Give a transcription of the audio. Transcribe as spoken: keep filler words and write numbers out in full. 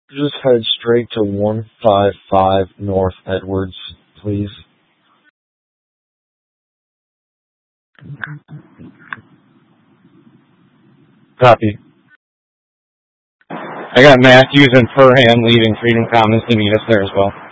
Just head straight to one five five North Edwards, please. Copy. I got Matthews and Perham leaving Freedom Commons to meet us there as well.